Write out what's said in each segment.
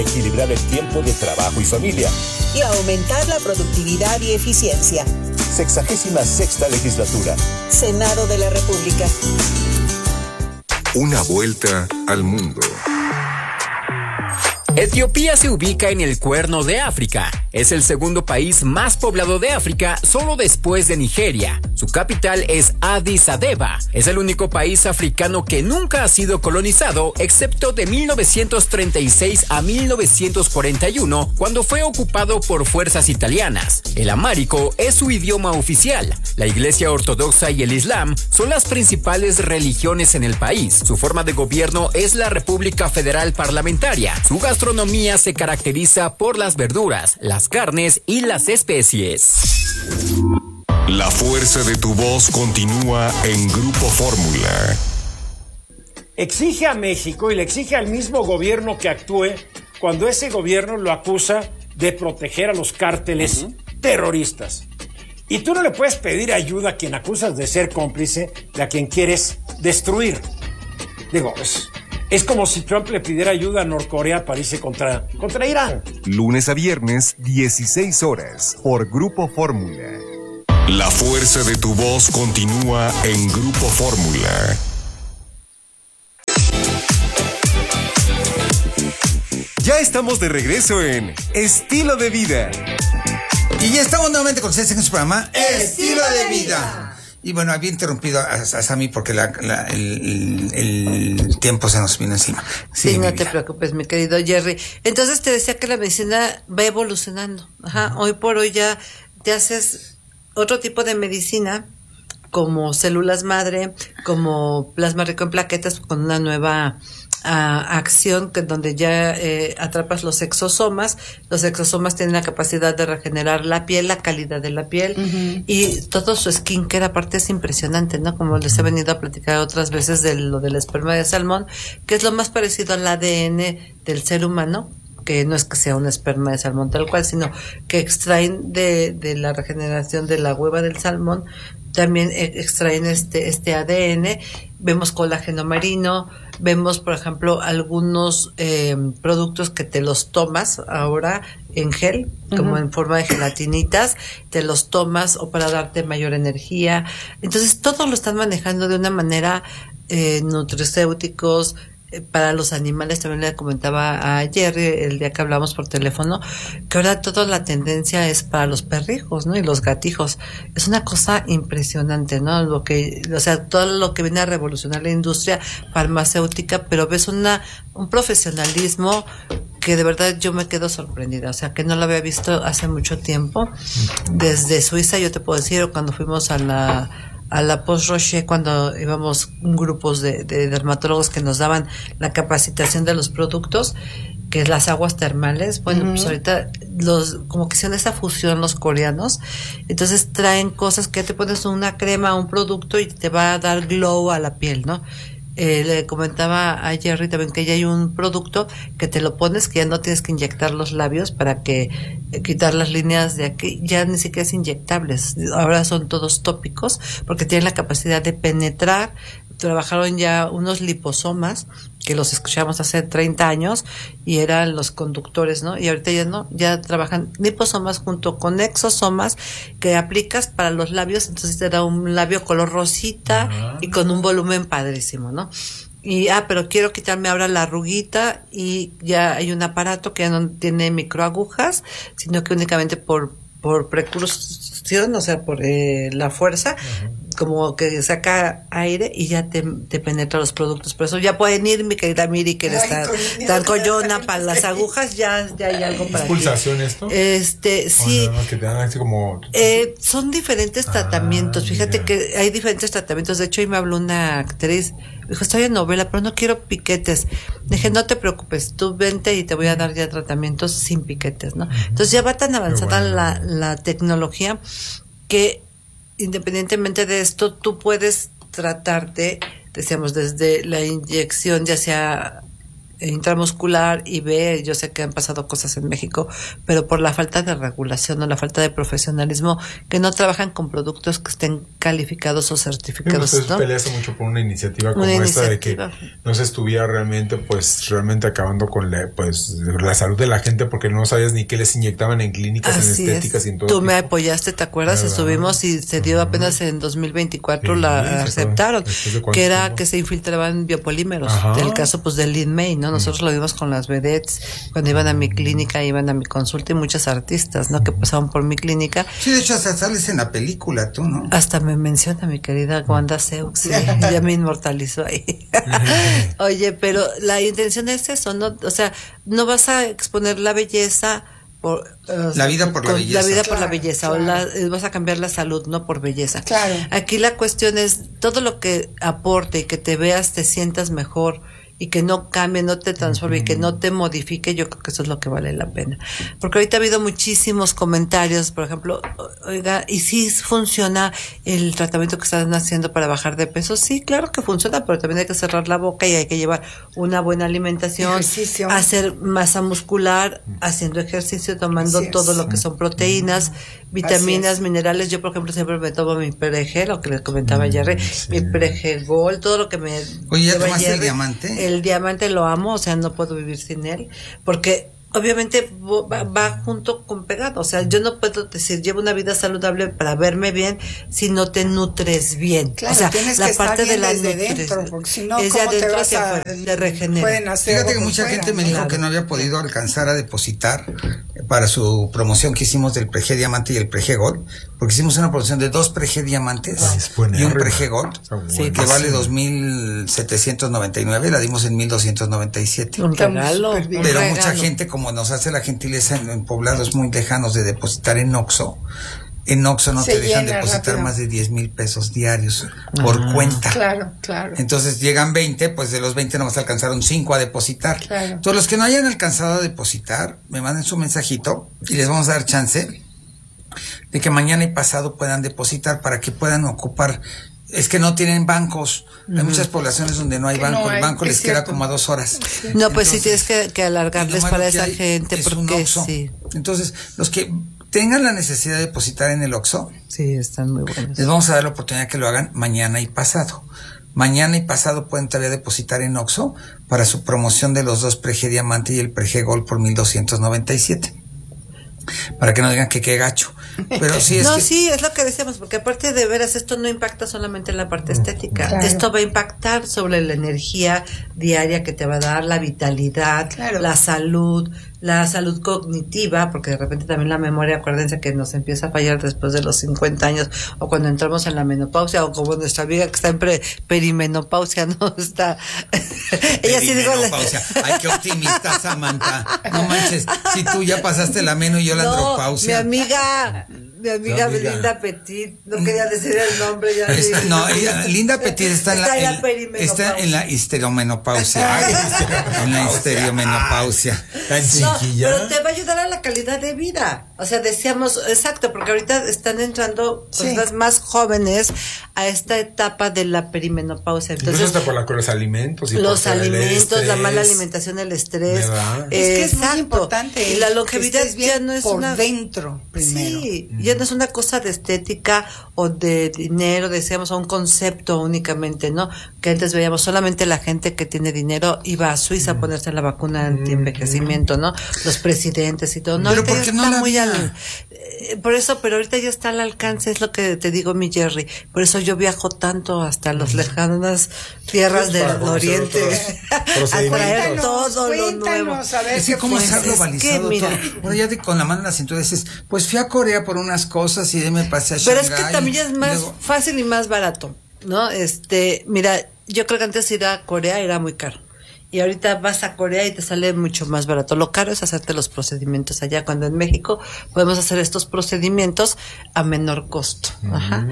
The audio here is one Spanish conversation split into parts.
Equilibrar el tiempo de trabajo y familia. Y aumentar la productividad y eficiencia. 66ª legislatura. Senado de la República. Una vuelta al mundo. Etiopía se ubica en el Cuerno de África. Es el segundo país más poblado de África, solo después de Nigeria. Su capital es Addis Abeba. Es el único país africano que nunca ha sido colonizado, excepto de 1936 a 1941, cuando fue ocupado por fuerzas italianas. El amárico es su idioma oficial. La Iglesia Ortodoxa y el Islam son las principales religiones en el país. Su forma de gobierno es la República Federal Parlamentaria. Su gastronomía se caracteriza por las verduras, las carnes y las especies. La fuerza de tu voz continúa en Grupo Fórmula. Exige a México y le exige al mismo gobierno que actúe cuando ese gobierno lo acusa de proteger a los cárteles terroristas. Y tú no le puedes pedir ayuda a quien acusas de ser cómplice de a quien quieres destruir. Digo, es como si Trump le pidiera ayuda a Norcorea para irse contra Irán. Lunes a viernes, 16 horas, por Grupo Fórmula. La fuerza de tu voz continúa en Grupo Fórmula. Ya estamos de regreso en Estilo de Vida. Y ya estamos nuevamente con ustedes en su programa Estilo de Vida. Y bueno, había interrumpido a Sammy porque el tiempo se nos vino encima. Sí, no te preocupes, mi querido Jerry. Entonces te decía que la medicina va evolucionando. Hoy por hoy ya te haces otro tipo de medicina, como células madre, como plasma rico en plaquetas, con una nueva acción donde ya atrapas los exosomas. Los exosomas tienen la capacidad de regenerar la piel, la calidad de la piel, y todo su skincare aparte es impresionante, ¿no? Como les he venido a platicar otras veces de lo del esperma de salmón, que es lo más parecido al ADN del ser humano, que no es que sea un esperma de salmón tal cual, sino que extraen de la regeneración de la hueva del salmón, también extraen este ADN. Vemos colágeno marino, vemos, por ejemplo, algunos productos que te los tomas ahora en gel, como en forma de gelatinitas, te los tomas o para darte mayor energía. Entonces, todo lo están manejando de una manera, nutricéuticos. Para los animales, también le comentaba a Jerry el día que hablamos por teléfono, que ahora toda la tendencia es para los perrijos, ¿no? Y los gatijos. Es una cosa impresionante, ¿no? Todo lo que viene a revolucionar la industria farmacéutica, pero ves un profesionalismo que de verdad yo me quedo sorprendida, o sea, que no lo había visto hace mucho tiempo. Desde Suiza, yo te puedo decir, cuando fuimos a la Post-Rocher, cuando íbamos grupos de dermatólogos que nos daban la capacitación de los productos, que es las aguas termales. Bueno, pues ahorita como que hicieron esa fusión los coreanos, entonces traen cosas que te pones una crema, un producto y te va a dar glow a la piel, ¿no? Le comentaba a Jerry también que ya hay un producto que te lo pones, que ya no tienes que inyectar los labios para que quitar las líneas de aquí, ya ni siquiera es inyectables, ahora son todos tópicos porque tienen la capacidad de penetrar. Trabajaron ya unos liposomas que los escuchamos hace 30 años y eran los conductores, ¿no? Y ahorita ya no, ya trabajan liposomas junto con exosomas que aplicas para los labios, entonces te da un labio color rosita y con un volumen padrísimo, ¿no? Y, pero quiero quitarme ahora la arruguita, y ya hay un aparato que ya no tiene microagujas, sino que únicamente por precursión, o sea, por la fuerza, como que saca aire y ya te penetra los productos. Por eso ya pueden ir, mi querida Miri, que tan collona para las agujas, ya hay algo para ti. ¿Es pulsación esto? Sí. No, que te dan así como... son diferentes tratamientos. Fíjate que hay diferentes tratamientos. De hecho, hoy me habló una actriz, dijo, estoy en novela, pero no quiero piquetes. Dije, no te preocupes, tú vente y te voy a dar ya tratamientos sin piquetes, ¿no? Entonces ya va tan avanzada la tecnología que independientemente de esto, tú puedes tratarte, decíamos, desde la inyección, ya sea intramuscular y B, yo sé que han pasado cosas en México, pero por la falta de regulación o la falta de profesionalismo, que no trabajan con productos que estén calificados o certificados. Usted ¿no? peleaste mucho por una iniciativa como esta de que no se estuviera realmente acabando con la salud de la gente, porque no sabías ni qué les inyectaban en clínicas, Así en estéticas y en todo. Tú me apoyaste, ¿te acuerdas? ¿Verdad? Estuvimos y se dio apenas en 2024, la aceptaron, que era tiempo? Que se infiltraban biopolímeros. El caso pues del Lin May, ¿no? Nosotros lo vimos con las vedettes, cuando iban a mi clínica, iban a mi consulta, y muchas artistas, ¿no? Que pasaban por mi clínica. Sí, de hecho hasta sales en la película tú, ¿no? Hasta me menciona mi querida Wanda Seux, sí, ya me inmortalizó ahí. Oye, pero la intención es eso, ¿no? O sea, no vas a exponer la belleza por la vida por la belleza. La vida por la belleza, claro. O vas a cambiar la salud, no por belleza. Claro. Aquí la cuestión es todo lo que aporte y que te veas, te sientas mejor y que no cambie, no te transforme y que no te modifique, yo creo que eso es lo que vale la pena. Porque ahorita ha habido muchísimos comentarios, por ejemplo, oiga, ¿y si funciona el tratamiento que están haciendo para bajar de peso? Sí, claro que funciona, pero también hay que cerrar la boca y hay que llevar una buena alimentación, ejercicio, hacer masa muscular, haciendo ejercicio, tomando todo lo que son proteínas, vitaminas, minerales. Yo, por ejemplo, siempre me tomo mi Perejel, lo que les comentaba Jerry, mi Perejel Gold, todo lo que me... Oye, ¿ya tomaste Jerry, el diamante? El diamante lo amo, o sea, no puedo vivir sin él, porque obviamente va junto con pegado. O sea, yo no puedo decir llevo una vida saludable para verme bien si no te nutres bien. Claro, o sea, tienes la que parte estar bien de la desde dentro, porque si no, es de ¿cómo te adentro vas hacia a afuera, te regenera. Pueden hacer Fíjate que mucha gente me dijo que no había podido alcanzar a depositar para su promoción que hicimos del Prege Diamante y el Prege Gold, porque hicimos una promoción de 2 Prege Diamantes y un Prege Gold, que vale 2,799, la dimos en 1,297. Un regalo. Pero mucha gente, como nos hace la gentileza en poblados muy lejanos de depositar en Oxxo no te dejan depositar rápido. Más de 10,000 pesos diarios por cuenta. Claro, claro. Entonces llegan 20, pues de los 20 nomás alcanzaron 5 a depositar. Claro. Entonces los que no hayan alcanzado a depositar, me manden su mensajito y les vamos a dar chance de que mañana y pasado puedan depositar para que puedan ocupar. Es que no tienen bancos. Hay muchas poblaciones donde no hay banco. El banco les queda como a 2 horas. No, pues sí tienes que alargarles para esa gente, porque sí. Entonces, los que tengan la necesidad de depositar en el Oxxo, sí, están muy buenos. Les vamos a dar la oportunidad que lo hagan mañana y pasado. Mañana y pasado pueden todavía depositar en Oxxo para su promoción de los 2 Prege Diamante y el Prege Gold por 1,297. Para que no digan que qué gacho. Pero sí es sí, es lo que decíamos, porque aparte de veras, esto no impacta solamente en la parte estética. Claro. Esto va a impactar sobre la energía diaria que te va a dar, la vitalidad, la salud cognitiva, porque de repente también la memoria, acuérdense que nos empieza a fallar después de los 50 años, o cuando entramos en la menopausia, o como nuestra amiga que está en perimenopausia, ¿no? Está... Ella sí digo... Ay, qué optimista, Samantha. No manches, si tú ya pasaste la meno y yo la andropausia. Mi amiga Linda Petit, no quería decir el nombre ya. Linda Petit está en la histeromenopausia. En la histeromenopausia. Tan chiquilla. Pero te va a ayudar a la calidad de vida. O sea, decíamos, exacto, porque ahorita están entrando personas más jóvenes a esta etapa de la perimenopausia. Entonces, hasta por los alimentos. Los alimentos, la mala alimentación, el estrés. Es que es muy importante. Y la longevidad ya no es por dentro, primero. Sí, ya no es una cosa de estética o de dinero, decíamos, a un concepto únicamente, ¿no? Que antes veíamos solamente la gente que tiene dinero iba a Suiza a ponerse la vacuna anti-envejecimiento, ¿no? Los presidentes y todo. No, pero porque no la por eso, pero ahorita ya está al alcance, es lo que te digo, mi Jerry. Por eso yo viajo tanto hasta las lejanas tierras del oriente a traer todo lo nuevo. A ver, es que cómo está globalizado mira, todo. Bueno, ya con la mano en la cintura dices, pues fui a Corea por unas cosas y de me pasé a Shanghái. Pero es que también es más fácil y más barato, ¿no? Mira, yo creo que antes ir a Corea era muy caro. Y ahorita vas a Corea y te sale mucho más barato. Lo caro es hacerte los procedimientos allá, cuando en México podemos hacer estos procedimientos a menor costo. Ajá.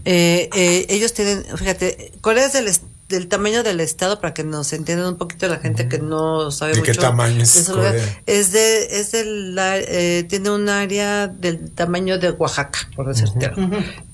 Ellos tienen, fíjate, Corea es del tamaño del estado, para que nos entiendan un poquito la gente que no sabe ¿De mucho. qué tamaño es Corea? Tiene un área del tamaño de Oaxaca, por decirte algo.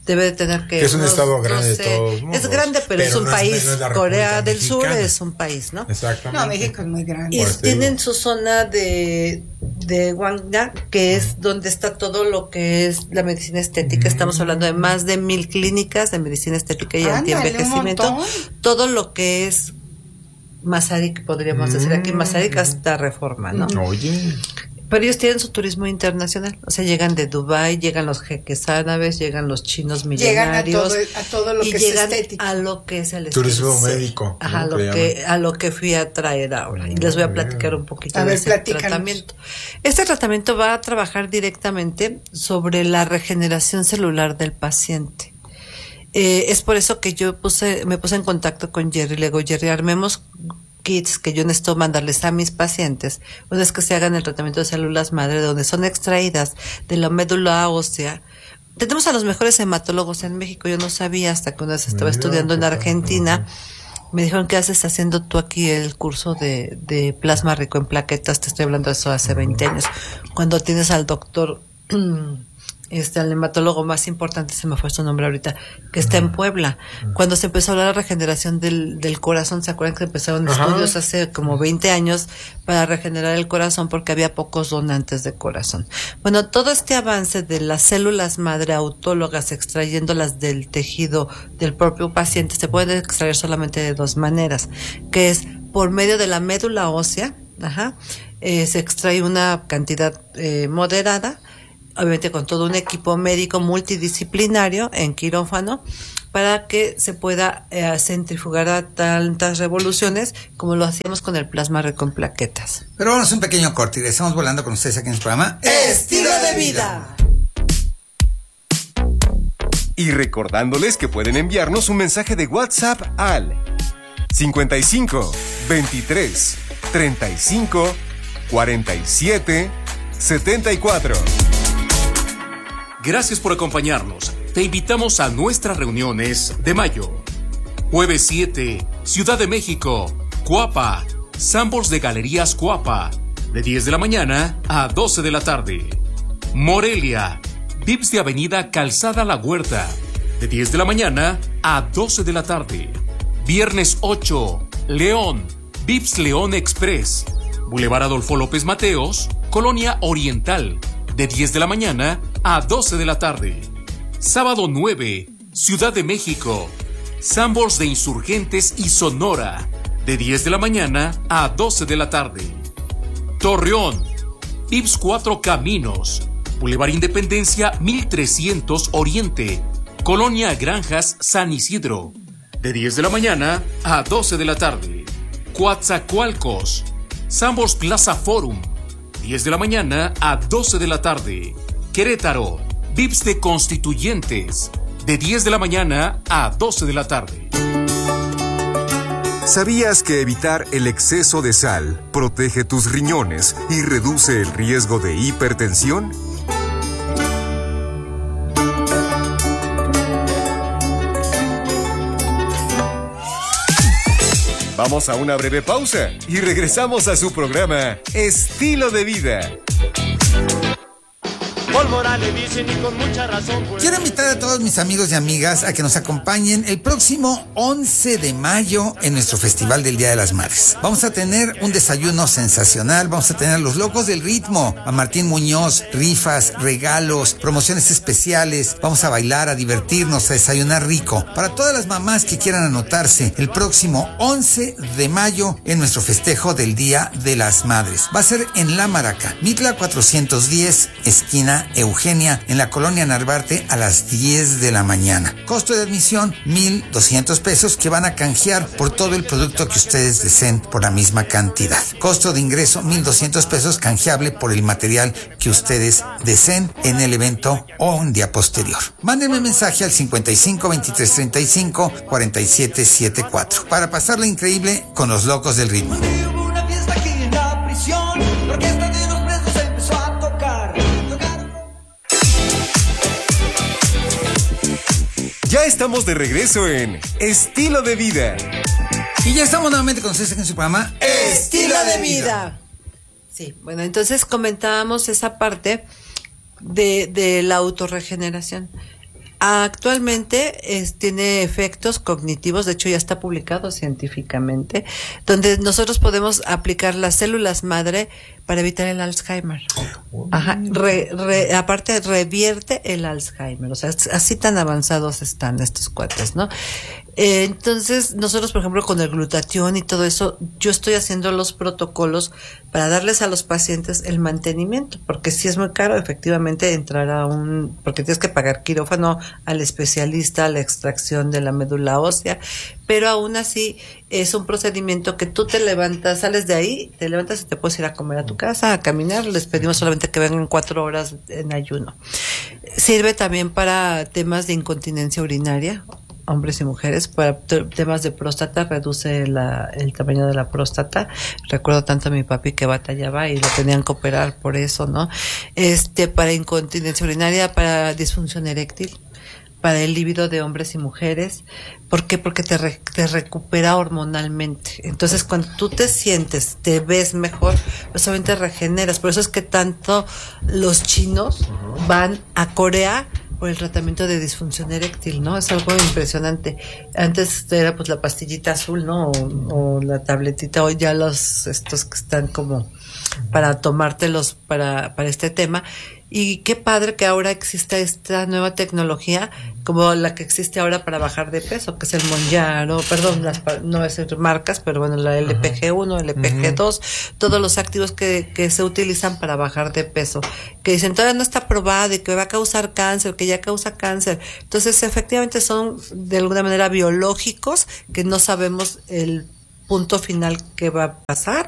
debe de tener que... Es un estado grande de todos modos. Es grande, pero es un país. No es Corea del Mexicana. Sur es un país, ¿no? Exactamente. No, México es muy grande. Y tienen su zona de Gwangda, que es donde está todo lo que es la medicina estética. Estamos hablando de más de 1,000 clínicas de medicina estética y antienvejecimiento. Todo lo que es Mazarik, podríamos decir aquí, Mazarik hasta Reforma, ¿no? Oye. Pero ellos tienen su turismo internacional, o sea, llegan de Dubái, llegan los jeques árabes, llegan los chinos millonarios, llegan a todo lo y que llegan es estético. a lo que es el turismo médico. Ajá, a lo que fui a traer ahora. Y les voy a platicar un poquito de ese tratamiento. Este tratamiento va a trabajar directamente sobre la regeneración celular del paciente. Es por eso que yo me puse en contacto con Jerry. Le digo, Jerry, armemos kits que yo necesito mandarles a mis pacientes una vez que se hagan el tratamiento de células madre, donde son extraídas de la médula ósea. Tenemos a los mejores hematólogos en México. Yo no sabía hasta que una vez estaba estudiando en Argentina. Me dijeron, ¿qué haces haciendo tú aquí el curso de plasma rico en plaquetas? Te estoy hablando de eso hace 20 años. Cuando tienes al doctor al hematólogo más importante, se me fue su nombre ahorita, que está en Puebla. Cuando se empezó a hablar de la regeneración del corazón, ¿se acuerdan que empezaron estudios hace como 20 años para regenerar el corazón porque había pocos donantes de corazón? Bueno, todo este avance de las células madre autólogas, extrayéndolas del tejido del propio paciente, se puede extraer solamente de dos maneras, que es por medio de la médula ósea, se extrae una cantidad moderada, obviamente con todo un equipo médico multidisciplinario en quirófano, para que se pueda centrifugar a tantas revoluciones como lo hacíamos con el plasma rico en plaquetas. Pero vamos a un pequeño corte y estamos volando con ustedes aquí en el programa Estilo de Vida. Y recordándoles que pueden enviarnos un mensaje de WhatsApp al 55 23 35 47 74. Gracias por acompañarnos. Te invitamos a nuestras reuniones de mayo. Jueves 7, Ciudad de México, Cuapa, Sanborns de Galerías Cuapa, de 10 de la mañana a 12 de la tarde. Morelia, Vips de Avenida Calzada La Huerta, de 10 de la mañana a 12 de la tarde. Viernes 8, León, Vips León Express, Boulevard Adolfo López Mateos, Colonia Oriental, de 10 de la mañana a 12 de la tarde. Sábado 9, Ciudad de México, Sanborns de Insurgentes y Sonora, de 10 de la mañana a 12 de la tarde. Torreón, Vips 4 Caminos, Boulevard Independencia 1300 Oriente, Colonia Granjas San Isidro, de 10 de la mañana a 12 de la tarde. Coatzacoalcos, Sanborns Plaza Forum, 10 de la mañana a 12 de la tarde. Querétaro, Vips de Constituyentes, de 10 de la mañana a 12 de la tarde. ¿Sabías que evitar el exceso de sal protege tus riñones y reduce el riesgo de hipertensión? Vamos a una breve pausa y regresamos a su programa Estilo de Vida. Paul Morales dicen y con mucha razón. Quiero invitar a todos mis amigos y amigas a que nos acompañen el próximo 11 de mayo en nuestro Festival del Día de las Madres. Vamos a tener un desayuno sensacional, vamos a tener los locos del ritmo, a Martín Muñoz, rifas, regalos, promociones especiales, vamos a bailar, a divertirnos, a desayunar rico. Para todas las mamás que quieran anotarse el próximo 11 de mayo en nuestro festejo del Día de las Madres. Va a ser en La Maraca, Mitla 410, esquina Eugenia, en la colonia Narvarte, a las 10 de la mañana. Costo de admisión, 1,200 pesos, que van a canjear por todo el producto que ustedes deseen por la misma cantidad. Costo de ingreso, 1,200 pesos, canjeable por el material que ustedes deseen en el evento o un día posterior. Mándenme mensaje al 55 23 35 47 74 para pasarla increíble con los locos del ritmo. Hubo una fiesta aquí en la prisión, la orquesta de los presos empezó a tocar. Ya estamos de regreso en Estilo de Vida. Y ya estamos nuevamente con ustedes en su programa Estilo de Vida. Sí, bueno, entonces comentábamos esa parte de la autorregeneración. Actualmente tiene efectos cognitivos, de hecho ya está publicado científicamente, donde nosotros podemos aplicar las células madre para evitar el Alzheimer. Ajá, aparte revierte el Alzheimer, o sea, así tan avanzados están estos cuates, ¿no? Entonces, nosotros, por ejemplo, con el glutatión y todo eso, yo estoy haciendo los protocolos para darles a los pacientes el mantenimiento, porque si es muy caro, efectivamente, entrar porque tienes que pagar quirófano, al especialista, la extracción de la médula ósea, pero aún así es un procedimiento que tú te levantas, sales de ahí, te levantas y te puedes ir a comer a tu casa, a caminar, les pedimos solamente que vengan 4 horas en ayuno. Sirve también para temas de incontinencia urinaria, hombres y mujeres, para temas de próstata, reduce el tamaño de la próstata. Recuerdo tanto a mi papi que batallaba y lo tenían que operar por eso, ¿no? Para incontinencia urinaria, para disfunción eréctil, para el líbido de hombres y mujeres. ¿Por qué? Porque te recupera hormonalmente. Entonces, cuando tú te sientes, te ves mejor, pues obviamente regeneras. Por eso es que tanto los chinos van a Corea por el tratamiento de disfunción eréctil, ¿no? Es algo impresionante. Antes era pues la pastillita azul, ¿no? O la tabletita, hoy ya estos que están como para tomártelos para este tema. Y qué padre que ahora exista esta nueva tecnología como la que existe ahora para bajar de peso, que es el Mounjaro, perdón, no voy a decir marcas, pero bueno, la LPG1, LPG2, todos los activos que se utilizan para bajar de peso, que dicen todavía no está probado y que va a causar cáncer, que ya causa cáncer. Entonces, efectivamente son de alguna manera biológicos, que no sabemos el punto final que va a pasar.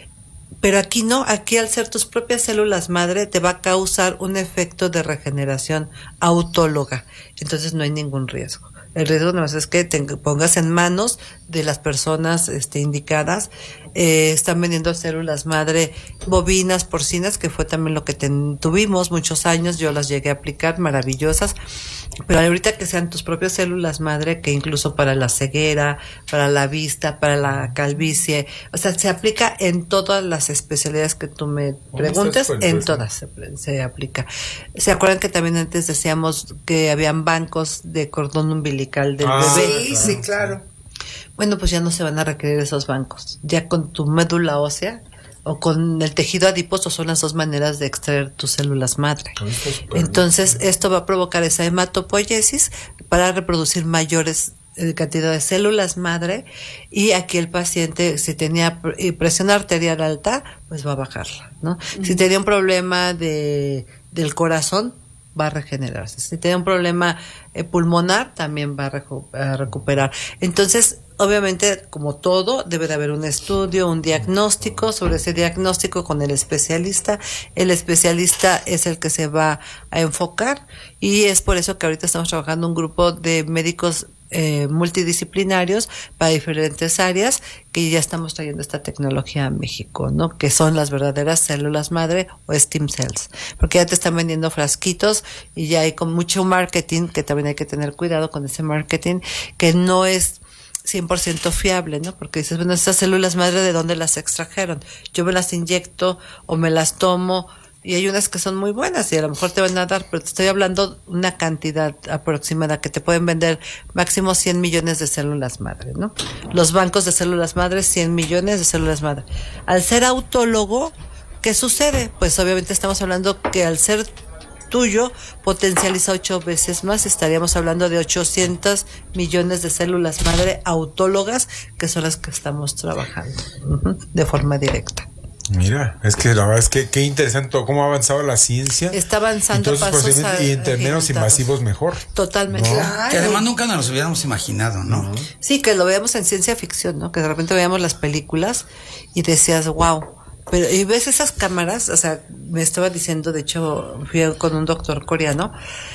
Pero aquí no, aquí al ser tus propias células madre te va a causar un efecto de regeneración autóloga, entonces no hay ningún riesgo. El riesgo no es que te pongas en manos de las personas indicadas. Están vendiendo células madre bovinas, porcinas, que fue también lo que tuvimos muchos años. Yo las llegué a aplicar, maravillosas. Pero ahorita que sean tus propias células madre, que incluso para la ceguera, para la vista, para la calvicie, o sea, se aplica en todas las especialidades que tú me preguntes, en todas se aplica. ¿Se acuerdan que también antes decíamos que habían bancos de cordón umbilical del bebé? Sí, claro. Bueno, pues ya no se van a requerir esos bancos. Ya con tu médula ósea o con el tejido adiposo son las dos maneras de extraer tus células madre. Entonces, esto va a provocar esa hematopoiesis para reproducir mayores cantidad de células madre, y aquí el paciente, si tenía presión arterial alta, pues va a bajarla, ¿no? Si tenía un problema del corazón, va a regenerarse. Si tiene un problema pulmonar, también va a recuperar. Entonces, obviamente, como todo, debe de haber un estudio, un diagnóstico. Sobre ese diagnóstico con el especialista. El especialista es el que se va a enfocar, y es por eso que ahorita estamos trabajando un grupo de médicos multidisciplinarios para diferentes áreas, que ya estamos trayendo esta tecnología a México, ¿no? Que son las verdaderas células madre o stem cells, porque ya te están vendiendo frasquitos y ya hay con mucho marketing, que también hay que tener cuidado con ese marketing, que no es 100% fiable, ¿no? Porque dices, bueno, estas células madre, ¿de dónde las extrajeron? Yo me las inyecto o me las tomo, y hay unas que son muy buenas y a lo mejor te van a dar, pero te estoy hablando una cantidad aproximada que te pueden vender máximo 100 millones de células madre, ¿no? Los bancos de células madre, 100 millones de células madre. Al ser autólogo, ¿qué sucede? Pues obviamente estamos hablando que al ser tuyo, potencializa 8 veces más. Estaríamos hablando de 800 millones de células madre autólogas, que son las que estamos trabajando de forma directa. Mira, es que la verdad es que qué interesante cómo ha avanzado la ciencia. Está avanzando pasos y entre menos invasivos mejor. Totalmente. ¿No? Claro. Que además nunca nos los hubiéramos imaginado, ¿no? Sí, que lo veamos en ciencia ficción, ¿no? Que de repente veamos las películas y decías, wow. Pero, y ves esas cámaras, o sea, me estaba diciendo, de hecho, fui con un doctor coreano,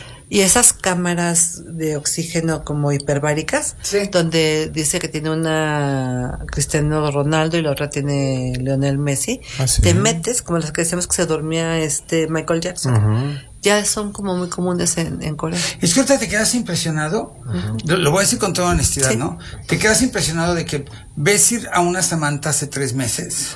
y esas cámaras de oxígeno como hiperbáricas, donde dice que tiene una Cristiano Ronaldo y la otra tiene Lionel Messi, te metes, como las que decíamos que se dormía Michael Jackson, ya son como muy comunes en Corea. Es que ahorita te quedas impresionado, lo voy a decir con toda honestidad, ¿no? Te quedas impresionado de que ves ir a una Samantha hace 3 meses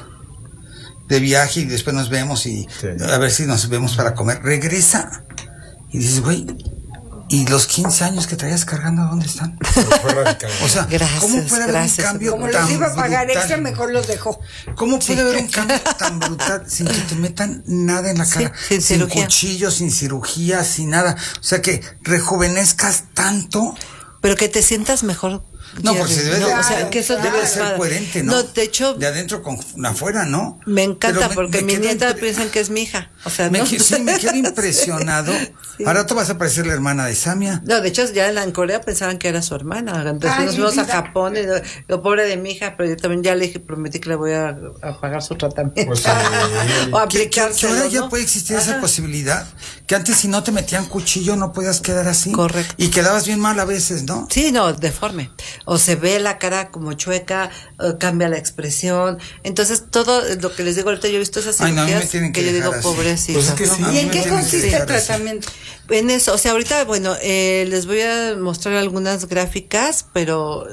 de viaje y después nos vemos y a ver si nos vemos para comer, regresa y dices, güey, ¿Y los 15 años que traías cargando, dónde están? O sea, gracias, ¿cómo puede haber un cambio como tan los iba a pagar brutal? extra, mejor los dejó. ¿Cómo puede haber un cambio tan brutal sin que te metan nada en la cara? sin cirugía. Cuchillo, sin cirugía, sin nada. O sea, que rejuvenezcas tanto. Pero que te sientas mejor. No, porque debe, o sea, que eso debe ser coherente, ¿no? No, de hecho, de adentro con afuera, ¿no? Me encanta Pero porque mi nieta piensan que es mi hija. O sea, ¿no? Sí, me quedo impresionado. Sí. Ahora tú vas a parecer la hermana de Samia. No, de hecho, ya en Corea pensaban que era su hermana. Entonces nos fuimos a Japón y lo pobre de mi hija, pero yo también ya le dije, prometí que le voy a pagar su tratamiento. Pues, o aplicárselo, que ahora ya ¿no? puede existir esa posibilidad. Que antes si no te metían cuchillo no podías quedar así. Correcto. Y quedabas bien mal a veces, ¿no? Sí, no, deforme. O se ve la cara como chueca, cambia la expresión. Entonces, todo lo que les digo ahorita, yo he visto esas cirugías que yo digo, pobrecitas. Pues es que ¿no? ¿Y en qué consiste el tratamiento? En eso, o sea, ahorita, bueno, les voy a mostrar algunas gráficas, pero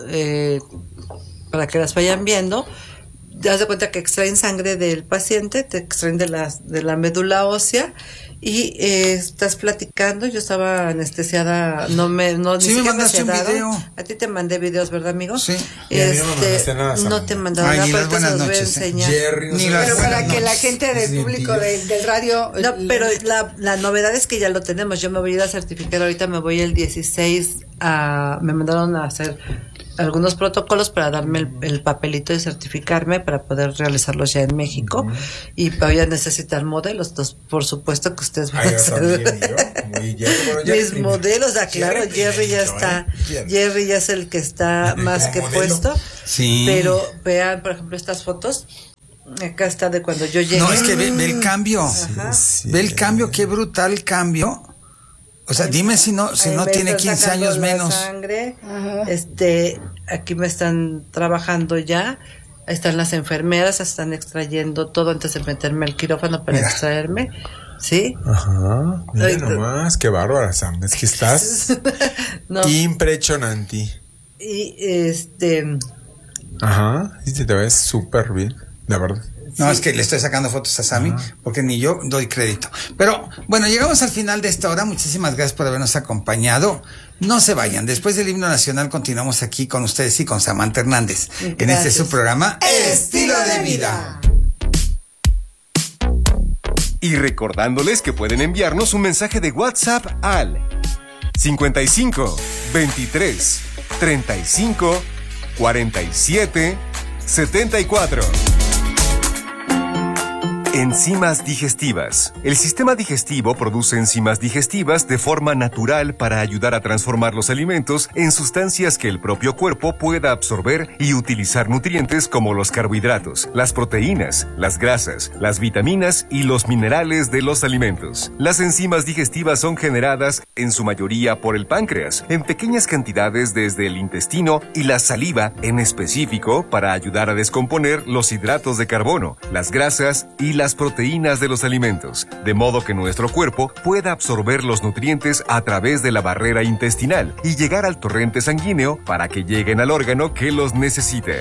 para que las vayan viendo. Te das de cuenta que extraen sangre del paciente, te extraen de la médula ósea y estás platicando. Yo estaba anestesiada, sí, me mandaste un video. A ti te mandé videos, ¿verdad, amigo? Sí. No te mandaron nada, pero te los voy a enseñar. Pero para que la gente del público del radio... No, pero la novedad es que ya lo tenemos. Yo me voy a ir a certificar ahorita, me voy el 16 me mandaron a hacer algunos protocolos para darme el papelito de certificarme para poder realizarlos ya en México. Y voy a necesitar modelos, entonces por supuesto que ustedes van a ser mis modelos. Claro, Jerry ya está, Jerry ya es el que está más que puesto. Sí. Pero vean, por ejemplo, estas fotos. Acá está de cuando yo llegué. No, es que ve el cambio. Ve el cambio, qué brutal cambio. O sea, dime si no tiene 15 años menos. Sangre. Aquí me están trabajando ya. Ahí están las enfermeras, están extrayendo todo antes de meterme al quirófano para extraerme. ¿Sí? Ajá. Mira nomás, qué bárbara, Sam. Es que estás impresionante. Y Ajá. Y te ves súper bien, la verdad. No, es que le estoy sacando fotos a Sammy porque ni yo doy crédito. Pero bueno, llegamos al final de esta hora. Muchísimas gracias por habernos acompañado. No se vayan. Después del himno nacional continuamos aquí con ustedes y con Samantha Hernández. Gracias. En este su programa Estilo de Vida. Y recordándoles que pueden enviarnos un mensaje de WhatsApp al 55 23 35 47 74. Enzimas digestivas. El sistema digestivo produce enzimas digestivas de forma natural para ayudar a transformar los alimentos en sustancias que el propio cuerpo pueda absorber y utilizar nutrientes como los carbohidratos, las proteínas, las grasas, las vitaminas y los minerales de los alimentos. Las enzimas digestivas son generadas en su mayoría por el páncreas, en pequeñas cantidades desde el intestino y la saliva en específico para ayudar a descomponer los hidratos de carbono, las grasas y las proteínas de los alimentos, de modo que nuestro cuerpo pueda absorber los nutrientes a través de la barrera intestinal y llegar al torrente sanguíneo para que lleguen al órgano que los necesite.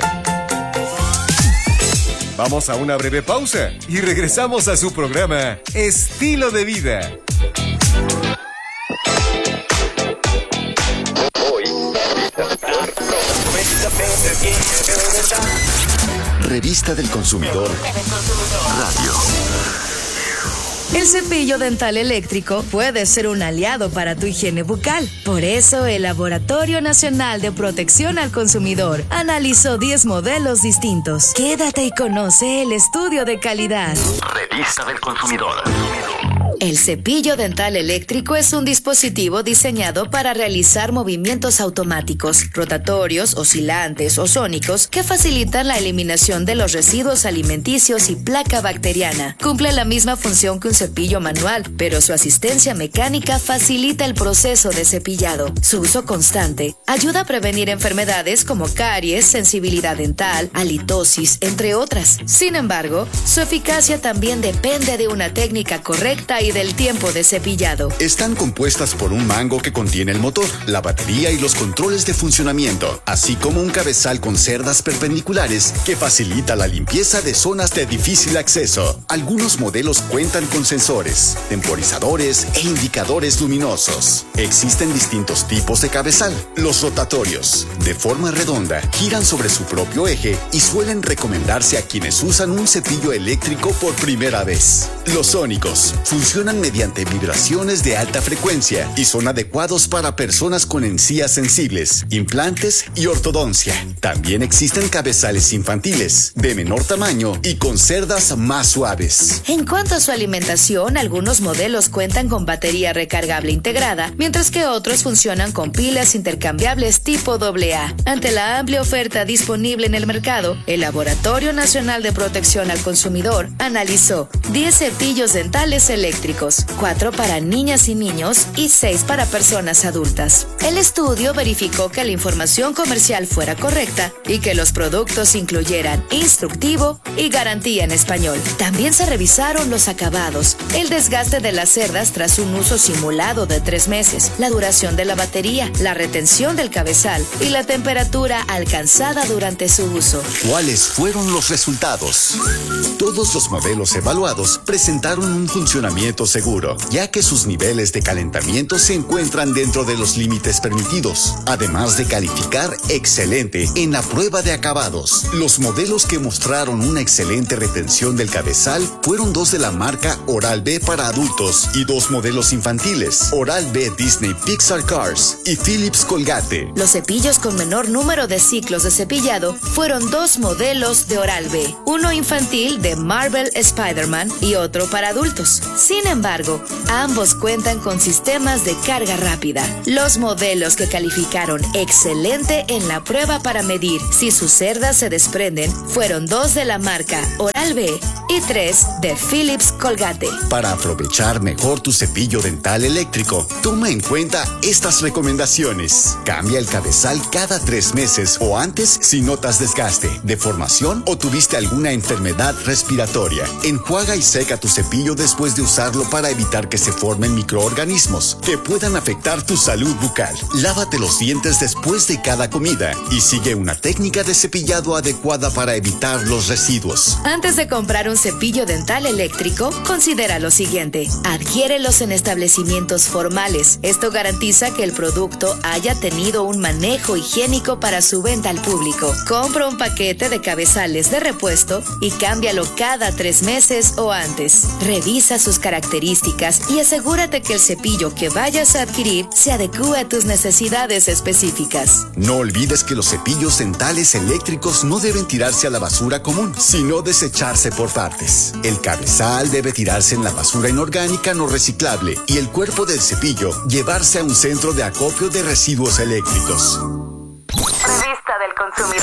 Vamos a una breve pausa y regresamos a su programa Estilo de Vida. Revista del Consumidor Radio. El cepillo dental eléctrico puede ser un aliado para tu higiene bucal. Por eso, el Laboratorio Nacional de Protección al Consumidor analizó 10 modelos distintos. Quédate y conoce el estudio de calidad. Revista del Consumidor. El cepillo dental eléctrico es un dispositivo diseñado para realizar movimientos automáticos, rotatorios, oscilantes o sónicos que facilitan la eliminación de los residuos alimenticios y placa bacteriana. Cumple la misma función que un cepillo manual, pero su asistencia mecánica facilita el proceso de cepillado. Su uso constante ayuda a prevenir enfermedades como caries, sensibilidad dental, halitosis, entre otras. Sin embargo, su eficacia también depende de una técnica correcta y mide el tiempo de cepillado. Están compuestas por un mango que contiene el motor, la batería y los controles de funcionamiento, así como un cabezal con cerdas perpendiculares que facilita la limpieza de zonas de difícil acceso. Algunos modelos cuentan con sensores, temporizadores e indicadores luminosos. Existen distintos tipos de cabezal. Los rotatorios, de forma redonda, giran sobre su propio eje y suelen recomendarse a quienes usan un cepillo eléctrico por primera vez. Los sónicos funcionan mediante vibraciones de alta frecuencia y son adecuados para personas con encías sensibles, implantes y ortodoncia. También existen cabezales infantiles, de menor tamaño y con cerdas más suaves. En cuanto a su alimentación, algunos modelos cuentan con batería recargable integrada, mientras que otros funcionan con pilas intercambiables tipo AA. Ante la amplia oferta disponible en el mercado, el Laboratorio Nacional de Protección al Consumidor analizó 10 cepillos dentales eléctricos, 4 para niñas y niños y 6 para personas adultas. El estudio verificó que la información comercial fuera correcta y que los productos incluyeran instructivo y garantía en español. También se revisaron los acabados, el desgaste de las cerdas tras un uso simulado de 3 meses, la duración de la batería, la retención del cabezal y la temperatura alcanzada durante su uso. ¿Cuáles fueron los resultados? Todos los modelos evaluados presentaron un funcionamiento seguro, ya que sus niveles de calentamiento se encuentran dentro de los límites permitidos, además de calificar excelente en la prueba de acabados. Los modelos que mostraron una excelente retención del cabezal fueron 2 de la marca Oral-B para adultos y 2 modelos infantiles, Oral-B Disney Pixar Cars y Philips Colgate. Los cepillos con menor número de ciclos de cepillado fueron 2 modelos de Oral-B, uno infantil de Marvel Spider-Man y otro para adultos. Sin embargo, ambos cuentan con sistemas de carga rápida. Los modelos que calificaron excelente en la prueba para medir si sus cerdas se desprenden fueron 2 de la marca Oral-B y 3 de Philips Colgate. Para aprovechar mejor tu cepillo dental eléctrico, toma en cuenta estas recomendaciones. Cambia el cabezal cada 3 meses o antes si notas desgaste, deformación o tuviste alguna enfermedad respiratoria. Enjuaga y seca tu cepillo después de usarlo para evitar que se formen microorganismos que puedan afectar tu salud bucal. Lávate los dientes después de cada comida y sigue una técnica de cepillado adecuada para evitar los residuos. Antes de comprar un cepillo dental eléctrico, considera lo siguiente: adquiérelos en establecimientos formales. Esto garantiza que el producto haya tenido un manejo higiénico para su venta al público. Compra un paquete de cabezales de repuesto y cámbialo cada 3 meses o antes. Revisa sus características y asegúrate que el cepillo que vayas a adquirir se adecúe a tus necesidades específicas. No olvides que los cepillos dentales eléctricos no deben tirarse a la basura común, sino desecharse por partes. El cabezal debe tirarse en la basura inorgánica no reciclable y el cuerpo del cepillo llevarse a un centro de acopio de residuos eléctricos. Revista del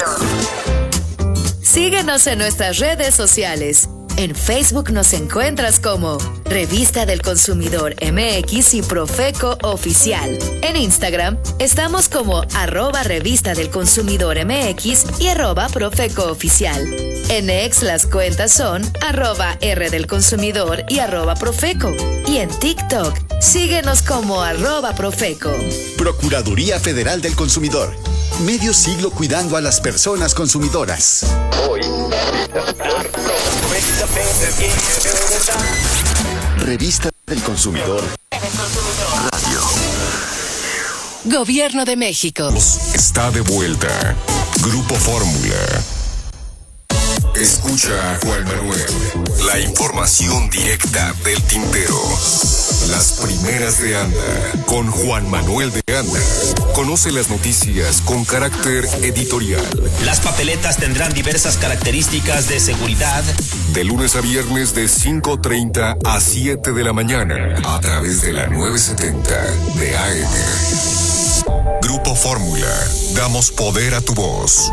Consumidor. Síguenos en nuestras redes sociales. En Facebook nos encuentras como Revista del Consumidor MX y Profeco Oficial. En Instagram estamos como @Revista del Consumidor MX y @Profeco Oficial. En X las cuentas son @R del Consumidor y @Profeco. Y en TikTok síguenos como @Profeco. Procuraduría Federal del Consumidor. Medio siglo cuidando a las personas consumidoras. Hoy. Revista del Consumidor. Radio. Gobierno de México. Está de vuelta. Grupo Fórmula. Escucha a Juan Manuel. La información directa del tintero. Las primeras de Anda. Con Juan Manuel de Anda. Conoce las noticias con carácter editorial. Las papeletas tendrán diversas características de seguridad. De lunes a viernes de 5:30 a 7 de la mañana. A través de la 970 de AM. Grupo Fórmula. Damos poder a tu voz.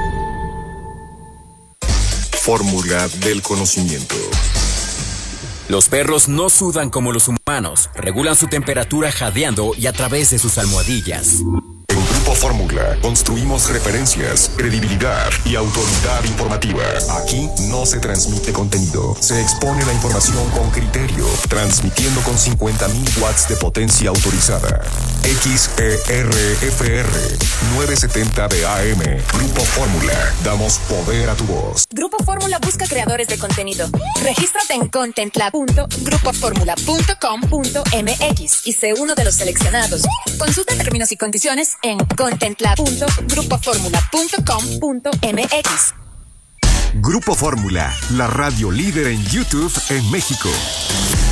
Fórmula del conocimiento. Los perros no sudan como los humanos, regulan su temperatura jadeando y a través de sus almohadillas. En Grupo Grupo Fórmula. Construimos referencias, credibilidad y autoridad informativa. Aquí no se transmite contenido. Se expone la información con criterio. Transmitiendo con 50.000 watts de potencia autorizada. XERFR 970 de AM. Grupo Fórmula. Damos poder a tu voz. Grupo Fórmula busca creadores de contenido. Regístrate en contentlab.grupoformula.com.mx y sé uno de los seleccionados. Consulta términos y condiciones en contentlab.grupoformula.com.mx. Grupo Fórmula, la radio líder en YouTube en México.